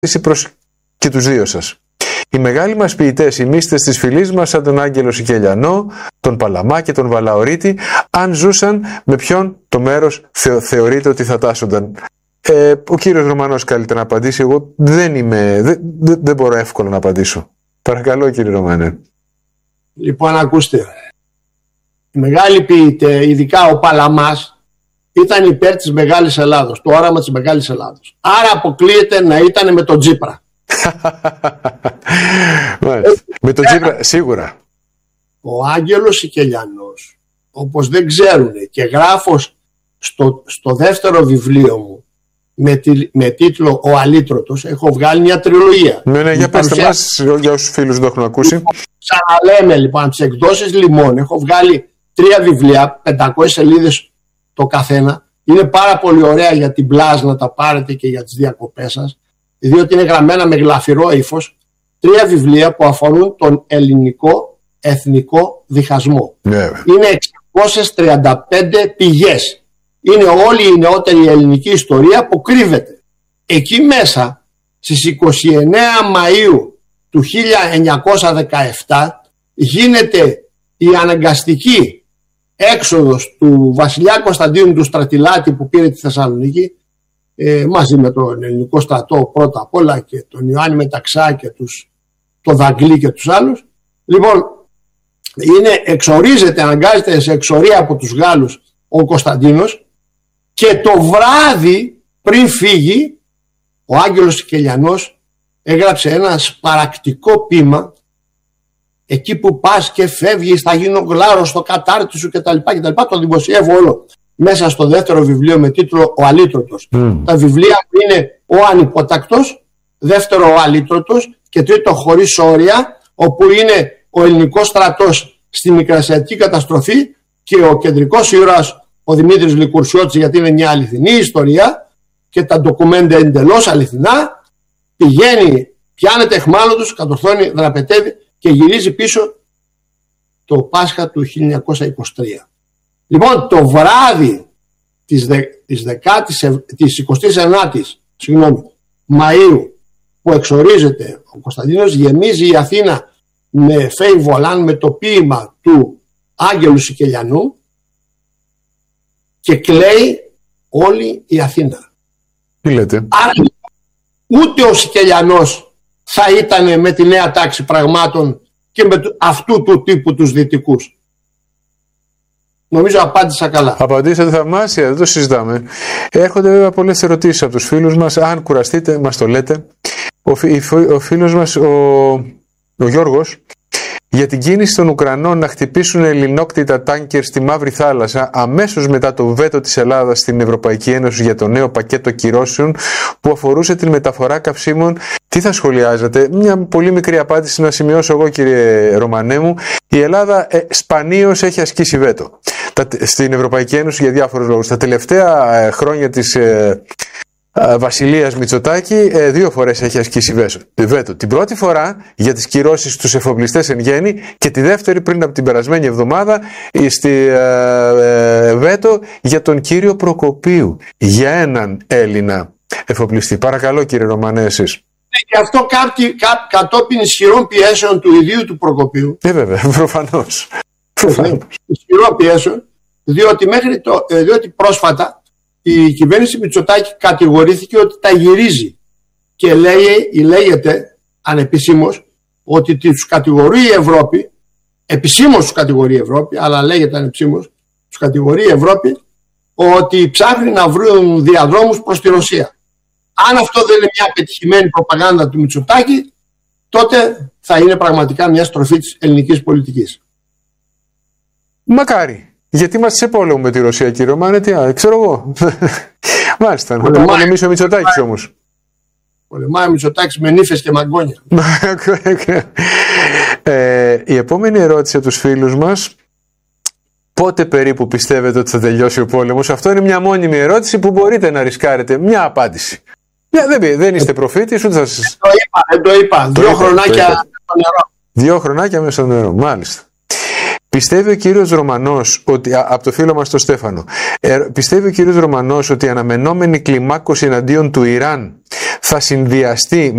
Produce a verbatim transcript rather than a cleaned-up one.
προς και τους δύο σας. Οι μεγάλοι μας ποιητές, οι μύστες της φυλής μας, σαν τον Άγγελο Σικελιανό, τον Παλαμά και τον Βαλαωρίτη, αν ζούσαν, με ποιον το μέρος θεω, θεωρείτε ότι θα τάσσονταν? Ε, ο κύριος Ρωμανός καλύτερα να απαντήσει. Εγώ δεν είμαι, δεν, δεν, δεν μπορώ εύκολα να απαντήσω. Παρακαλώ, κύριε Ρωμανέ. Λοιπόν, ακούστε. Οι μεγάλοι ποιητές, ειδικά ο Παλαμάς, ήταν υπέρ της Μεγάλης Ελλάδος, το όραμα της Μεγάλης Ελλάδος. Άρα αποκλείεται να ήταν με τον Τσίπρα. Με τον Τσίπρα, σίγουρα. Ο Άγγελος Σικελιανός, όπως δεν ξέρουν, και γράφω στο, στο δεύτερο βιβλίο μου με, τη, με τίτλο «Ο Αλήτρωτος», έχω βγάλει μια τριλογία. Ναι, ναι, για πέστε μας, για όσους φίλους δεν το έχουν ακούσει. Ξαναλέμε λοιπόν, τις εκδόσεις Λιμών, έχω βγάλει τρία βιβλία, πεντακόσιες σελίδες το καθένα. Είναι πάρα πολύ ωραία για την πλάζ να τα πάρετε και για τις διακοπές σας, διότι είναι γραμμένα με γλαφυρό ύφος. Τρία βιβλία που αφορούν τον ελληνικό εθνικό διχασμό. Yeah. Είναι εξακόσιες τριάντα πέντε πηγές. Είναι όλη η νεότερη ελληνική ιστορία που κρύβεται. Εκεί μέσα στις είκοσι εννέα Μαΐου του χίλια εννιακόσια δεκαεπτά γίνεται η αναγκαστική έξοδος του βασιλιά Κωνσταντίνου του Στρατιλάτη, που πήρε τη Θεσσαλονίκη ε, μαζί με τον ελληνικό στρατό πρώτα απ' όλα και τον Ιωάννη Μεταξά και τους, το Δαγκλή και τους άλλους. Λοιπόν, είναι, εξορίζεται, αναγκάζεται σε εξορία από τους Γάλλους ο Κωνσταντίνος, και το βράδυ πριν φύγει ο Άγγελος Σικελιανός έγραψε ένα σπαρακτικό ποίημα. Εκεί που πας και φεύγεις θα γίνω γλάρος στο κατάρτι σου κτλ. Το δημοσιεύω όλο μέσα στο δεύτερο βιβλίο με τίτλο «Ο Αλήτρωτος». Mm. Τα βιβλία είναι «Ο Ανυπότακτος», δεύτερο «Ο Αλήτρωτος» και τρίτο «Χωρίς όρια», όπου είναι ο ελληνικός στρατός στη Μικρασιατική καταστροφή και ο κεντρικός ήρωας ο Δημήτρης Λικουρσιώτης, γιατί είναι μια αληθινή ιστορία και τα ντοκουμέντα εντελώς αληθινά. Πηγαίνει, πιάνεται εχμάλωτος, κατορθώνει, δραπετεύει και γυρίζει πίσω το Πάσχα του χίλια εννιακόσια είκοσι τρία. Λοιπόν, το βράδυ της, δε, της, δεκάτης, της εικοστής ενάτης συγγνώμη, Μαΐου που εξορίζεται ο Κωνσταντίνος, γεμίζει η Αθήνα με φέι βολάν, με το ποίημα του Άγγελου Σικελιανού, και κλαίει όλη η Αθήνα. Τι λέτε? Άρα ούτε ο Σικελιανός θα ήταν με τη νέα τάξη πραγμάτων και με αυτού του τύπου τους δυτικούς. Νομίζω απάντησα καλά. Απαντήσατε θαυμάσια, δεν το συζητάμε. Έρχονται βέβαια πολλές ερωτήσεις από τους φίλους μας. Αν κουραστείτε, μας το λέτε. Ο, ο φίλος μας, ο, ο Γιώργος, για την κίνηση των Ουκρανών να χτυπήσουν ελληνόκτητα τάνκερ στη Μαύρη Θάλασσα αμέσως μετά το βέτο της Ελλάδας στην Ευρωπαϊκή Ένωση για το νέο πακέτο κυρώσεων που αφορούσε την μεταφορά καυσίμων, τι θα σχολιάζατε? Μια πολύ μικρή απάντηση να σημειώσω εγώ, κύριε Ρωμανέ μου. Η Ελλάδα ε, σπανίως έχει ασκήσει βέτο τα, στην Ευρωπαϊκή Ένωση για διάφορους λόγους. Τα τελευταία ε, χρόνια της ε, Βασιλείας Μητσοτάκη δύο φορές έχει ασκήσει βέτο. Την πρώτη φορά για τις κυρώσεις στους εφοπλιστές εν γέννη και τη δεύτερη πριν από την περασμένη εβδομάδα στη ε, βέτο για τον κύριο Προκοπίου, για έναν Έλληνα εφοπλιστή. Παρακαλώ, κύριε Ρωμανέ, εσείς. Και αυτό κάτι, κα, κατόπιν ισχυρών πιέσεων του ιδίου του Προκοπίου. Ε, βέβαια, προφανώς. Ισχυρών πιέσεων, διότι, μέχρι το, διότι πρόσφατα η κυβέρνηση Μητσοτάκη κατηγορήθηκε ότι τα γυρίζει και λέει, λέγεται ανεπισήμως ότι τους κατηγορεί η Ευρώπη, επισήμως τους κατηγορεί η Ευρώπη, αλλά λέγεται ανεπισήμως, τους κατηγορεί η Ευρώπη ότι ψάχνει να βρουν διαδρόμους προς τη Ρωσία. Αν αυτό δεν είναι μια πετυχημένη προπαγάνδα του Μητσοτάκη, τότε θα είναι πραγματικά μια στροφή της ελληνικής πολιτικής. Μακάρι. Γιατί είμαστε σε πόλεμο με τη Ρωσία, κύριε Ρωμανέ, τι άλλο, ξέρω εγώ. Μάλιστα, να το πολεμήσει ο Μητσοτάκης όμως. Πολεμάει ο Μητσοτάκης με νύφες και μαγκόνια. ε, η επόμενη ερώτηση από τους φίλους μας. Πότε περίπου πιστεύετε ότι θα τελειώσει ο πόλεμος? Αυτό είναι μια μόνιμη ερώτηση που μπορείτε να ρισκάρετε μια απάντηση. Μια, δεν, δεν είστε προφήτης, ούτε θα σας... Δεν το είπα, δεν το είπα. Δύο είπα, χρονάκια μέσα στο νερό. Δύο χρονάκια μέσα στο νερό, μάλιστα. Πιστεύει ο κύριος Ρωμανός, ότι, α, από το φίλο μας τον Στέφανο, ε, πιστεύει ο κύριος Ρωμανός ότι η αναμενόμενη κλιμάκωση εναντίον του Ιράν θα συνδυαστεί